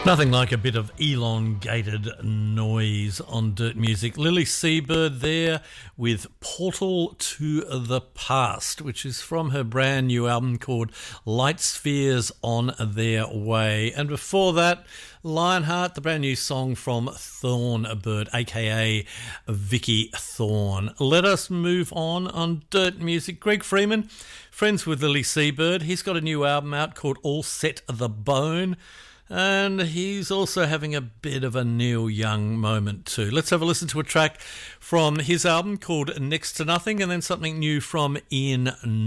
Nothing like a bit of elongated noise on Dirt Music. Lily Seabird there with Portal to the Past, which is from her brand new album called Light Spheres on Their Way. And before that, Lionheart, the brand new song from Thornbird, aka Vicky Thorne. Let us move on Dirt Music. Greg Freeman, friends with Lily Seabird. He's got a new album out called All Set the Bone. And he's also having a bit of a Neil Young moment too. Let's have a listen to a track from his album called Next to Nothing, and then something new from Ian